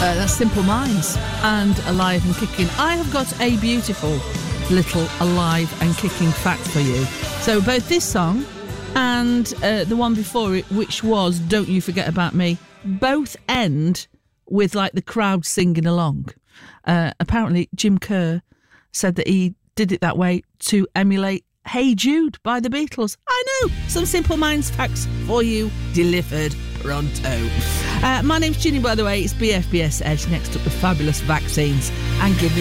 That's Simple Minds and Alive and Kicking. I have got a beautiful little alive and kicking fact for you. So both this song and the one before it, which was Don't You Forget About Me, both end with like the crowd singing along. Apparently Jim Kerr said that he did it that way to emulate Hey Jude by the Beatles. I know, some Simple Minds facts for you, delivered pronto. My name's Ginny, by the way. It's BFBS Edge. Next up, the fabulous vaccines and giving